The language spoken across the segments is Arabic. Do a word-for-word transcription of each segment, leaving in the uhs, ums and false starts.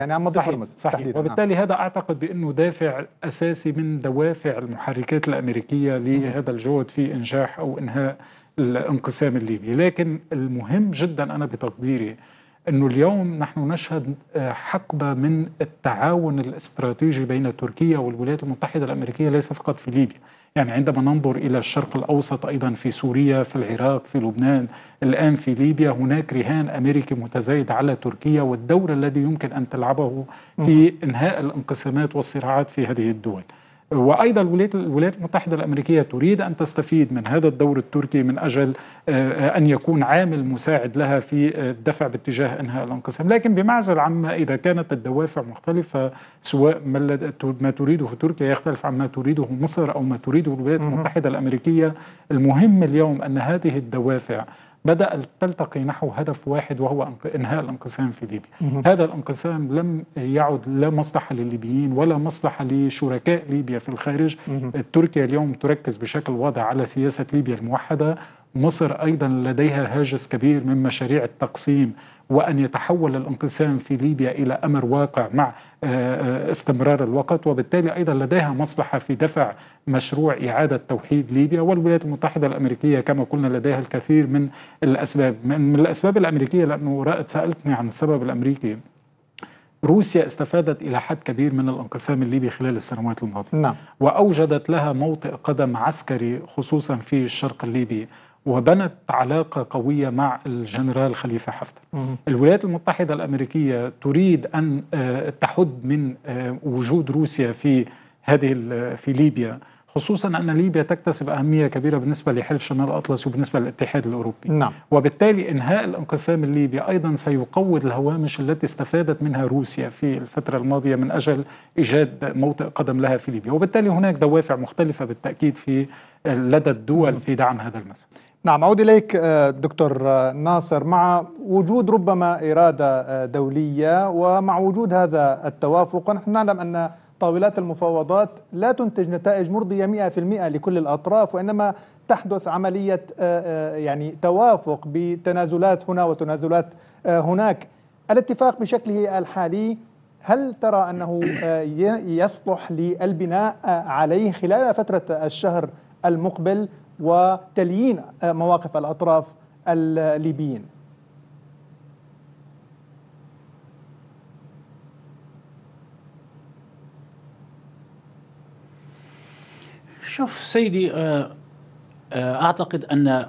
يعني عن مضيق هرمز صحيح. وبالتالي هذا أعتقد بأنه دافع أساسي من دوافع المحركات الأمريكية لهذا الجهد في إنجاح أو إنهاء الانقسام الليبي. لكن المهم جدا أنا بتقديري أنه اليوم نحن نشهد حقبة من التعاون الاستراتيجي بين تركيا والولايات المتحدة الأمريكية، ليس فقط في ليبيا. يعني عندما ننظر إلى الشرق الأوسط أيضا، في سوريا، في العراق، في لبنان، الآن في ليبيا، هناك رهان أمريكي متزايد على تركيا والدور الذي يمكن أن تلعبه في إنهاء الانقسامات والصراعات في هذه الدول. وأيضا الولايات المتحدة الأمريكية تريد أن تستفيد من هذا الدور التركي من أجل أن يكون عامل مساعد لها في الدفع باتجاه إنهاء الانقسام. لكن بمعزل عما إذا كانت الدوافع مختلفة، سواء ما تريده تركيا يختلف عما تريده مصر أو ما تريده الولايات المتحدة الأمريكية، المهم اليوم أن هذه الدوافع بدأت تلتقي نحو هدف واحد، وهو إنهاء الانقسام في ليبيا. هذا الانقسام لم يعد لا مصلحة للليبيين ولا مصلحة لشركاء ليبيا في الخارج. تركيا اليوم تركز بشكل واضح على سياسة ليبيا الموحدة. مصر أيضا لديها هاجس كبير من مشاريع التقسيم، وأن يتحول الانقسام في ليبيا إلى أمر واقع مع استمرار الوقت. وبالتالي أيضا لديها مصلحة في دفع مشروع إعادة توحيد ليبيا. والولايات المتحدة الأمريكية كما قلنا لديها الكثير من الأسباب. من الأسباب الأمريكية، لأنه رائد سألتني عن السبب الأمريكي، روسيا استفادت إلى حد كبير من الانقسام الليبي خلال السنوات الماضية. نعم. وأوجدت لها موطئ قدم عسكري خصوصا في الشرق الليبي، وبنت علاقة قوية مع الجنرال خليفة حفتر. الولايات المتحدة الأمريكية تريد أن تحد من وجود روسيا في هذه في ليبيا، خصوصا أن ليبيا تكتسب أهمية كبيرة بالنسبة لحلف شمال الأطلس وبالنسبة للاتحاد الأوروبي. نعم. وبالتالي إنهاء الانقسام الليبي أيضا سيقوض الهوامش التي استفادت منها روسيا في الفترة الماضية من أجل إيجاد موطئ قدم لها في ليبيا. وبالتالي هناك دوافع مختلفة بالتأكيد في لدى الدول في دعم هذا المسار. نعم، أعود إليك دكتور ناصر. مع وجود ربما إرادة دولية ومع وجود هذا التوافق، ونحن نعلم أن طاولات المفاوضات لا تنتج نتائج مرضية مئة في المئة لكل الأطراف، وإنما تحدث عملية يعني توافق بتنازلات هنا وتنازلات هناك. الاتفاق بشكله الحالي، هل ترى أنه يصلح للبناء عليه خلال فترة الشهر المقبل وتليين مواقف الأطراف الليبيين؟ شوف سيدي، أعتقد أن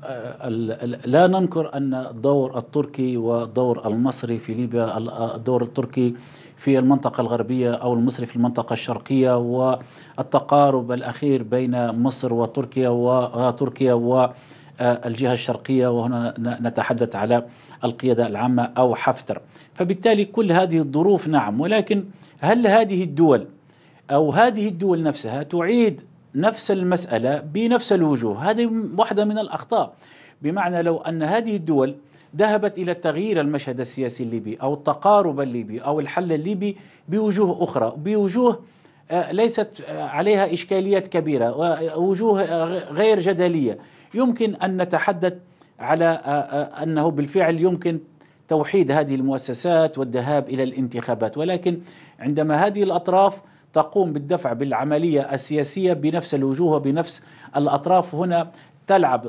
لا ننكر أن الدور التركي والدور المصري في ليبيا، الدور التركي في المنطقة الغربية أو المصري في المنطقة الشرقية، والتقارب الأخير بين مصر وتركيا وتركيا والجهة الشرقية، وهنا نتحدث على القيادة العامة أو حفتر. فبالتالي كل هذه الظروف نعم، ولكن هل هذه الدول أو هذه الدول نفسها تعيد نفس المسألة بنفس الوجوه؟ هذه واحدة من الأخطاء. بمعنى لو أن هذه الدول ذهبت إلى تغيير المشهد السياسي الليبي أو التقارب الليبي أو الحل الليبي بوجوه أخرى، بوجوه ليست عليها إشكاليات كبيرة ووجوه غير جدلية، يمكن أن نتحدث على أنه بالفعل يمكن توحيد هذه المؤسسات والذهاب إلى الانتخابات. ولكن عندما هذه الأطراف تقوم بالدفع بالعملية السياسية بنفس الوجوه وبنفس الأطراف، هنا تلعب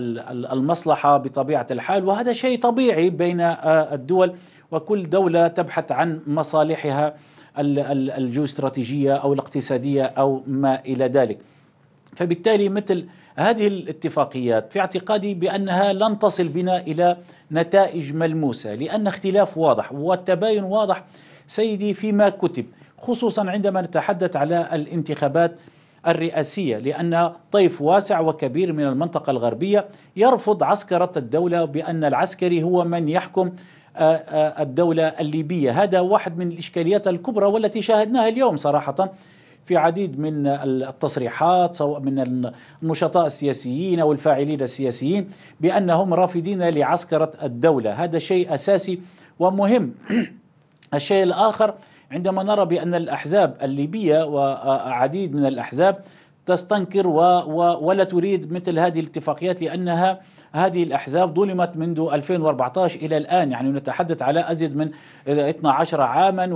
المصلحة بطبيعة الحال، وهذا شيء طبيعي بين الدول، وكل دولة تبحث عن مصالحها الجيوستراتيجية أو الاقتصادية أو ما إلى ذلك. فبالتالي مثل هذه الاتفاقيات في اعتقادي بأنها لن تصل بنا إلى نتائج ملموسة، لأن اختلاف واضح والتباين واضح سيدي فيما كتب، خصوصا عندما نتحدث على الانتخابات الرئاسية، لأن طيف واسع وكبير من المنطقة الغربية يرفض عسكرة الدولة بأن العسكري هو من يحكم الدولة الليبية. هذا واحد من الإشكاليات الكبرى والتي شاهدناها اليوم صراحة في عديد من التصريحات، سواء من النشطاء السياسيين أو الفاعلين السياسيين، بأنهم رافضين لعسكرة الدولة. هذا شيء أساسي ومهم. الشيء الآخر، عندما نرى بأن الأحزاب الليبية وعديد من الأحزاب تستنكر و و ولا تريد مثل هذه الاتفاقيات، لأنها هذه الأحزاب ظلمت منذ ألفين وأربعة عشر إلى الآن، يعني نتحدث على أزيد من اثني عشر عاما.